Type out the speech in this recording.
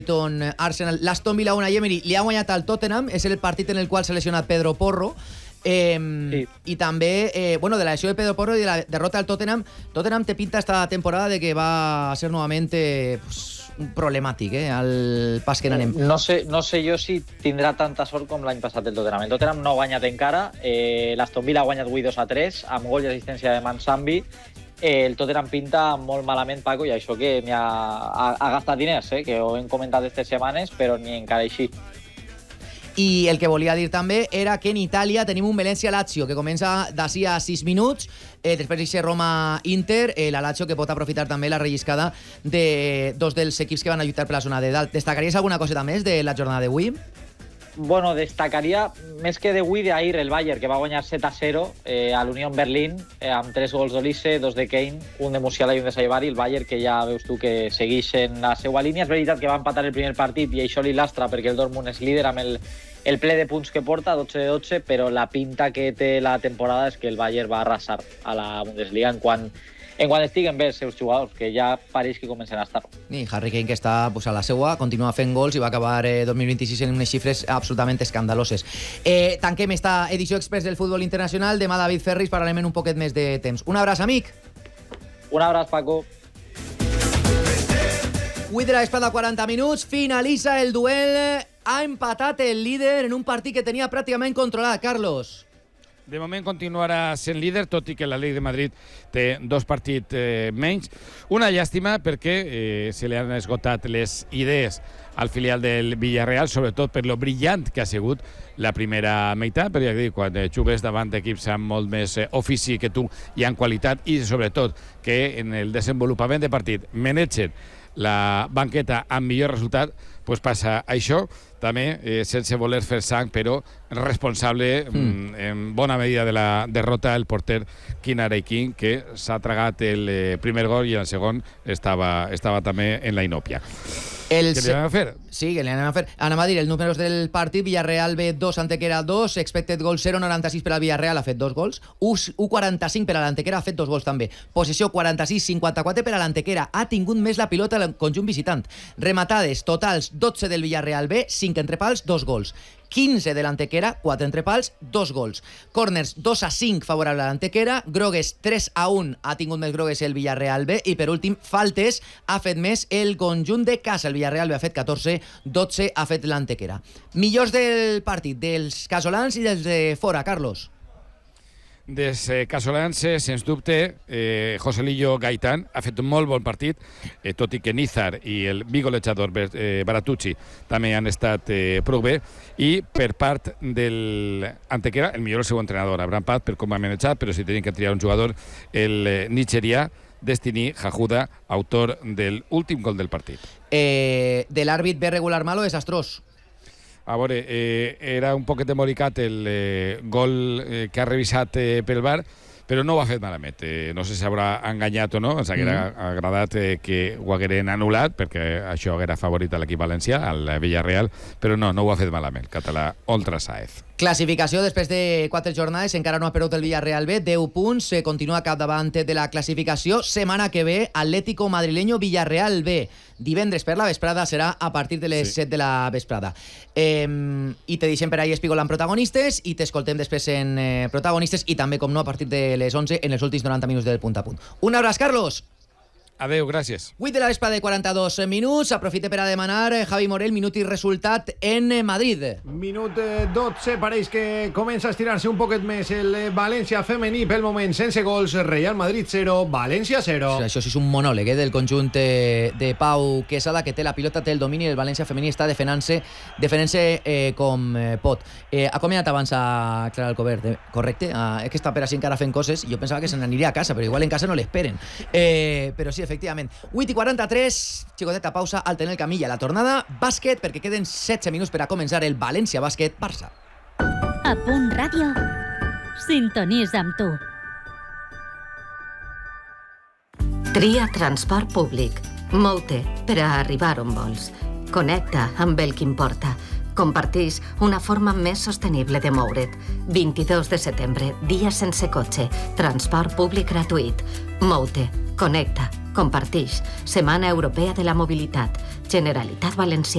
Arsenal, l'Aston Villa Unai Emery li ha guanyat al Tottenham, és el partit en el qual s'ha lesionat Pedro Porro. Sí. I també, de la lesió de Pedro Porro i de la derrota al Tottenham té pinta esta temporada de que va a ser nuevamente problemàtic, al pas que n'anem. No sé jo si tindrà tanta sort com l'any passat el Tottenham. El Tottenham no ha guanyat encara, l'Aston Villa ha guanyat avui 2-3, amb gol i assistència de Mansambi. El Tottenham pinta molt malament, Paco, i això que ha gastat diners, que ho hem comentat aquestes setmanes, però ni encara així. I el que volia dir també era que en Itàlia tenim un València-Lazio que comença d'ací a 6 minuts, després d'aquest Roma-Inter, la Lazio que pot aprofitar també la relliscada de dos dels equips que van a lluitar per la zona de dalt. Destacaries alguna coseta més de la jornada d'avui? Bueno, destacaria més que d'avui d'ahir el Bayern, que va guanyar 7-0 a l'Unión Berlín, amb 3 gols d'Olise, 2 de Kane, un de Musiala i un de Saibari. El Bayern, que ja veus tu que segueix en la seva línia. És veritat que va empatar el primer partit i això li lastra perquè el Dortmund és líder amb el ple de punts que porta, 12-12, però la pinta que té la temporada és que el Bayern va arrasar a la Bundesliga en quan estiguen bé els seus jugadors, que ja pareix que comencen a estar. I Harry Kane, que està a la seua, continua fent gols i va acabar 2026 en unes xifres absolutament escandaloses. Tanquem esta edició express del futbol internacional. Demà David Ferris parlarem en un poquet més de temps. Un abraç, amic. Un abraç, Paco. Avui de la vesprada, 40 minuts, finalitza el duel. Ha empatat el líder en un partit que tenia pràcticament controlat, Carlos. De moment continuarà sent líder, tot i que la Llei de Madrid té 2 partits menys. Una llàstima perquè se li han esgotat les idees al filial del Villarreal, sobretot per lo brillant que ha sigut la primera meitat, però ja dic, quan jugues davant d'equips amb molt més ofici que tu i amb qualitat, i sobretot que en el desenvolupament de partit manegen la banqueta amb millor resultat, pues passa això, també sense voler fer sang, però responsable en bona medida de la derrota el porter Kinarey King, que s'ha tragat el primer gol i el segon estava també en la inòpia. Què li anem a fer? Sí, que li anem a fer. Anem a dir els números del partit. Villarreal B 2, Antequera 2, expected goal 0,96 per al Villarreal, ha fet 2 gols. 1,45 per a l'Antequera, ha fet 2 gols també. Possessió 46-54 per a l'Antequera, ha tingut més la pilota el conjunt visitant. Rematades totals 12 del Villarreal B, 5 entre pals, 2 gols. 15 de l'Antequera, 4 entre pals, 2 gols. Corners 2-5 favorable a l'Antequera, grogues 3-1, ha tingut més grogues el Villarreal B, i per últim, faltes ha fet més el conjunt de casa. El Villarreal B ha fet 14, 12 ha fet l'Antequera. Millors del partit, dels casolans i dels de fora, Carlos. Des casolans, sens dubte, Joselillo Gaitán ha fet un molt bon partit, tot i que Nízar i el bigolejador Baratucci també han estat prou bé, i per part del Antequera, el millor el seu entrenador, Abraham Paz, per com ha manejat, però si tenien que triar un jugador, el nigerià Destiny Jajuda, autor del últim gol del partit. De l'àrbit bé regular malo, desastrós. A veure, era un poquet embolicat el gol que ha revisat per el VAR, però no ho ha fet malament. No sé si haurà enganyat o no, ens haguera agradat que ho hagueren anul·lat, perquè això haguera favorit a l'equip valencià, al Villarreal, però no ho ha fet malament. Català Oltra Sáez. Classificació, després de 4 jornades, encara no ha perdut el Villarreal B, 10 punts, continua capdavant de la classificació. Setmana que ve, Atlético Madrileño Villarreal B. Divendres per la vesprada serà a partir de les 7 de la vesprada. I te deixem per ahí espigolant protagonistes i t'escoltem després en protagonistes i també, com no, a partir de les 11 en els últims 90 minuts del punt a punt. Un abraç, Carlos! Adeu, gràcies. 8 de la vesprada de 42 minuts. Aprofite per a demanar, Javi Morel, minut i resultat en Madrid. Minut 12, pareix que comença a estirar-se un poquet més el València femení, pel moment sense gols. Real Madrid 0, València 0. Això sí és un monòleg del conjunt de Pau Quesada, que té la pilota, té el domini, el València femení està defenant-se com pot. Ha comentat abans a Clara Alcobert, correcte? És que està per així encara fent coses, i jo pensava que se n'aniria a casa, però igual en casa no l'esperen. Però sí, efectivament. 8:43, xicoteta pausa al tener el camí a la tornada. Bàsquet, perquè queden 16 minuts per a començar el València Bàsquet-Barça. A Punt Ràdio, sintonitza amb tu. Tria transport públic. Molte per a arribar on vols. Connecta amb el que importa. Comparteix una forma més sostenible de moure't. 22 de setembre, dia sense cotxe. Transport públic gratuït. Moute, connecta, compartix. Setmana Europea de la Mobilitat. Generalitat Valenciana.